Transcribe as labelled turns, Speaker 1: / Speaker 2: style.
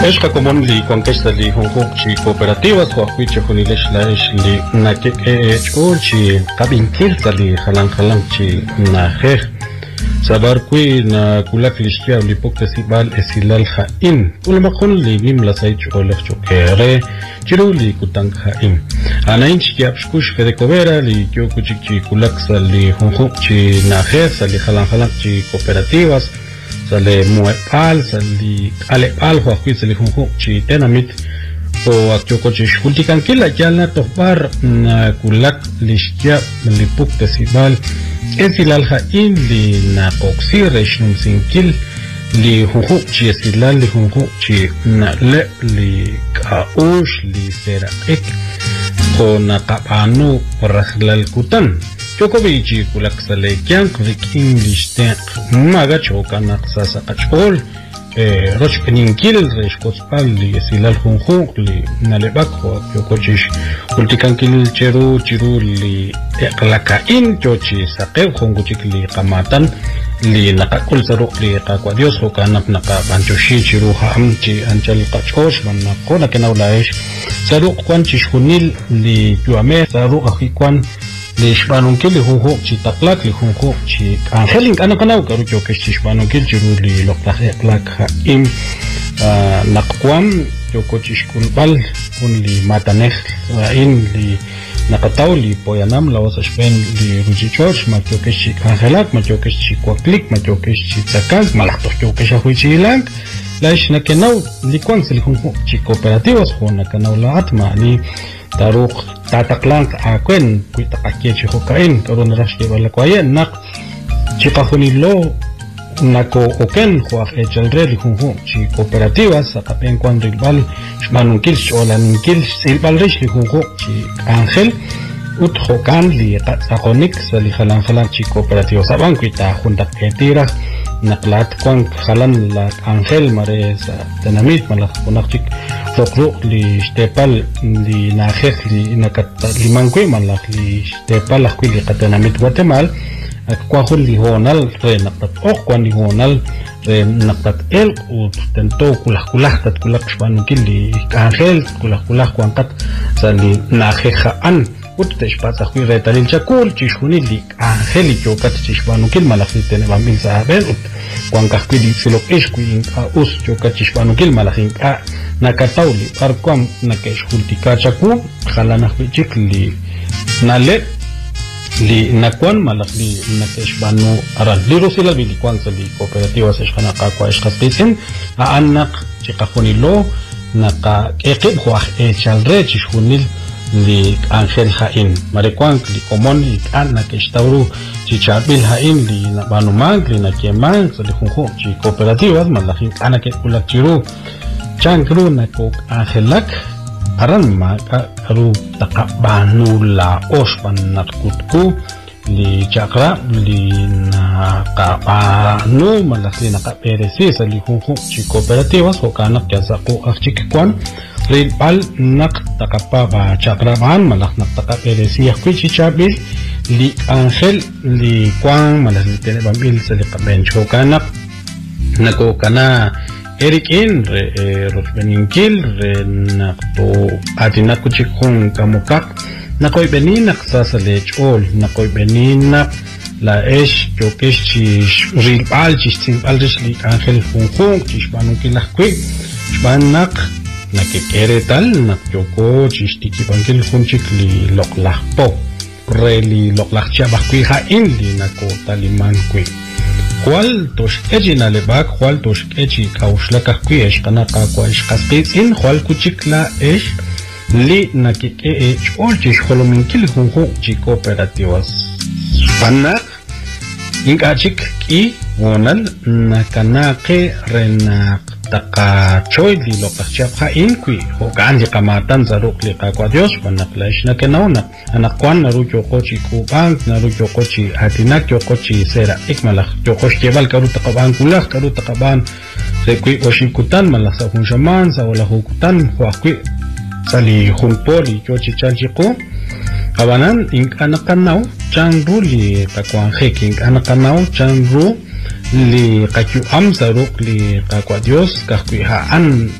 Speaker 1: Esta común li conquista li chi cooperativas o acuiche junilesh la li na que chi cabin kirta li halan chi na je sabar kui na kulak lishkia li pokta sibal esilal hain ulma khun li gim la sai chole chokere chiru li kutang hain anain chi apshkush fede covera li kyo kuchi kulak sal li chi na je sal li halan chi cooperativas sale muepal sali alepal ho akui sali hunhu chi tenamit o akyo kochi shultikan kila yalna tohbar na kulak lishkia lipuk tesibal esilal hain li na koksi reshnum sinkil li hunhu chi esilal li hunhu chi na le li kaush li seraik ho na kapanu rahlal kutan Chokovichi kulak sale kyan krik English ten maga chokana sasa achol roch peninkil resh kospal li silal hunhu li nalebak ho yokochish kultikankil chiru li eklakain chochi saqew honguchik li qamatan li naqakul saruq li qaqwa Dios ho kanap naqa banchoshi chiru ham chi anchal qachosh man qona kenawlaish saruq kwanchish hunil li yuame saruq akikwan Lishbanun kili hunhu chi taklak li hunhu chi angelin kana karu chokesh shbanun kil chiru li loklah eklak im naqkwam chokochish kulbal un li mataneh in li naqataw li poyanam lawas shpen li rujichosh ma chokesh angelak ma chokesh kwaklik ma chokesh tsakak malakto chokesh huichilang laish nakenaw li kwans li hunhu chi cooperativas hona kanaw la atma ni Taruk tataklang akwen kuita kakechi hokain karon rashke wala kwayen nak chikahunilo nako oken huak echalre li hunhu chi cooperativas akapen kwan rilbal shmanunkil sholanunkil silbal rish li hunhu chi angel ut hokan li tatsakonik sali halan chi cooperativas aban kuita hundak etira naklat kwan halan la angel mare sa tanamit malak kunakchik Fokro li stepal li najek li nakat limankwe malak li stepal akwi li katanamit Guatemala kwahul li honal re nakat okwan li honal re nakat el ut tento kulah tat kulak shpanukil li angel kulah kwankat sa li najekhaan ut teshpas akwi re talil chakul chishuni li angel li chokat chishpanukil malak li tenebamil sa abel ut kwankakwi li silok eshkwi us chokat chishpanukil malak nakatauli arkwam nakesh hultika chaku khalana khchik li nale li nakwan malak li nakesh banu aran li rusila bi kwan sali cooperativa se khana ka kwa ishqasin anak chiqafunilo naqa eqib khwa echalre chishunil li angel hain marekwan li komon li kan nakesh tawru chichabil hain li banu mang li nakemang sali khunhu chi cooperativas malakhin anake kulak chiru Changru na kok angelak aran ma karu takabanu la ospan natkutku li chakra li nakabanu malaki nakaperesi sa li hunhu chi cooperativas o kanak yazako akchikikwan rilpal nak takapa ba chakra ban malak nak takaperesi akwi chichabil li angel li kwang malak li tenebamil sa li kabencho kanak nako kana Erikin rosbeninkil nakto atinak kuchikun kamukak nakoy beninak sasalech ol nakoy beninak la esh chokesh chish rilbal chish timbal li angel hunhung chish banunkil akwi banak nakikeretal nakyoko chish tikibankil hunchik li loklahpo reli loklahcha bakwi hain li nako taliman kwi Kual tosh eji na lebak, kual tosh eji kaushlaka kuyesh kana kakwa ishqasqis in kual kuchikla esh li nakike ol chish holominkil hunhu chi cooperativas. Panak ingachik ki wonal nakanake renak taka choy li lokachap hain kui hokan kamatan zaruk li kakwa Dios panaklash na kenauna anakwan naru chokochi kubang naru chokochi atinak chokochi sera ikmalak chokosh kebal karu takaban kulak karu takaban rekui oshikutan malak sa hunshaman sa wala hukutan huakwi sali hunpoli chochi chanchiko kabanan ink anakanaw changru li takwan heking anakanaw changru li kakyu am zaruk li kakwa Dios kakwi haan